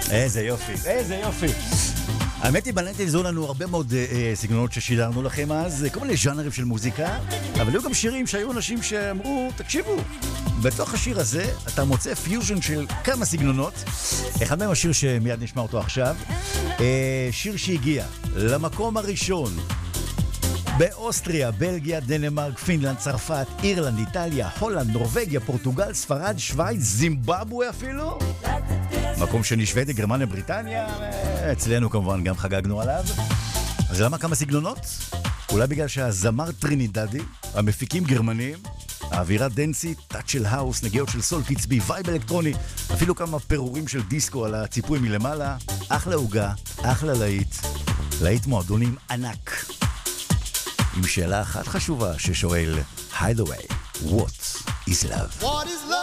איזה יופי, איזה יופי. האמת היא, בנטל זו לנו הרבה מאוד סגנונות ששידרנו לכם אז, כל מיני ז'אנרים של מוזיקה, אבל היו גם שירים שהיו אנשים שאמרו, תקשיבו, בתוך השיר הזה אתה מוצא פיוז'ן של כמה סגנונות. אחד מהם השיר שמיד נשמע אותו עכשיו, שיר שהגיע למקום הראשון באוסטריה, בלגיה, דנמרק, פינלנד, צרפת, אירלנד, איטליה, הולנד, נורווגיה, פורטוגל, ספרד, שווייץ, זימבבואה אפילו. מקום שני שוודיה, גרמניה, בריטניה, אצלנו כמובן גם חגגנו עליו. אז למה כמה סגנונות? אולי בגלל שהזמר טרינידדי, המפיקים גרמנים, האווירה דנסית, טאץ' של האוס, נגיעות של סול קצבי, וייב אלקטרוני, אפילו כמה פירורים של דיסקו על הציפוי מלמעלה. אחלה הוגה, אחלה להיט מועדונים ענק. עם שאלה אחת חשובה ששואל, Hideaway, what is love? What is